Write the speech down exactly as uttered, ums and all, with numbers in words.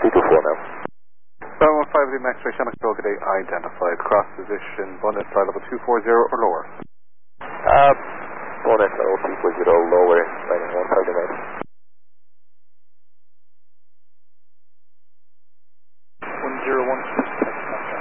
three two four now. seven one five, the X-ray Shamrock Day identified. Cross position, bonus flight level two four zero or lower. Uh, bonus level two four zero lower, landing one target right.